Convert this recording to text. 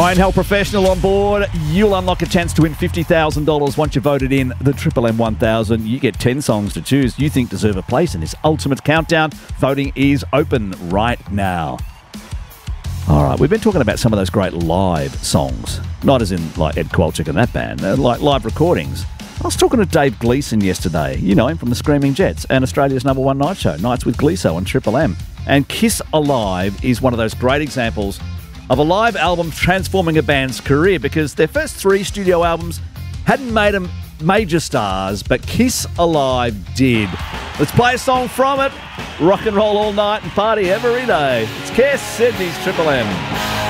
Iron Health Professional on board. You'll unlock a chance to win $50,000 once you voted in the Triple M 1000. You get 10 songs to choose you think deserve a place in this ultimate countdown. Voting is open right now. All right, we've been talking about some of those great live songs. Not as in like Ed Kowalczyk and that band, like live recordings. I was talking to Dave Gleeson yesterday. You know him from the Screaming Jets and Australia's #1 night show, Nights with Gleeso on Triple M. And Kiss Alive is one of those great examples of a live album transforming a band's career, because their first 3 studio albums hadn't made them major stars, but Kiss Alive did. Let's play a song from it. Rock and roll all night and party every day. It's Kiss, Sydney's Triple M.